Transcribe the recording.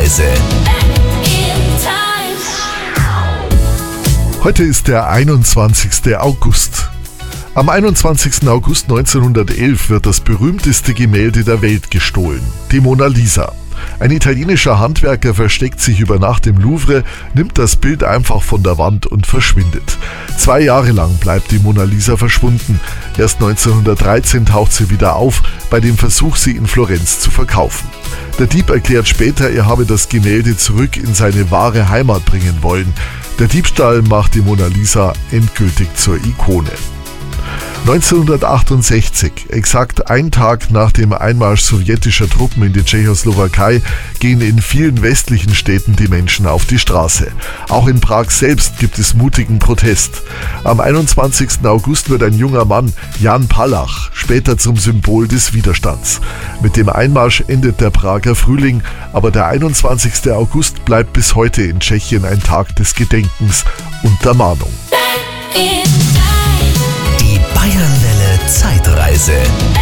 Zeitreise. Heute ist der 21. August. Am 21. August 1911 wird das berühmteste Gemälde der Welt gestohlen, die Mona Lisa. Ein italienischer Handwerker versteckt sich über Nacht im Louvre, nimmt das Bild einfach von der Wand und verschwindet. 2 Jahre lang bleibt die Mona Lisa verschwunden. Erst 1913 taucht sie wieder auf, bei dem Versuch, sie in Florenz zu verkaufen. Der Dieb erklärt später, er habe das Gemälde zurück in seine wahre Heimat bringen wollen. Der Diebstahl macht die Mona Lisa endgültig zur Ikone. 1968, exakt ein Tag nach dem Einmarsch sowjetischer Truppen in die Tschechoslowakei, gehen in vielen westlichen Städten die Menschen auf die Straße. Auch in Prag selbst gibt es mutigen Protest. Am 21. August wird ein junger Mann, Jan Palach, später zum Symbol des Widerstands. Mit dem Einmarsch endet der Prager Frühling, aber der 21. August bleibt bis heute in Tschechien ein Tag des Gedenkens und der Mahnung.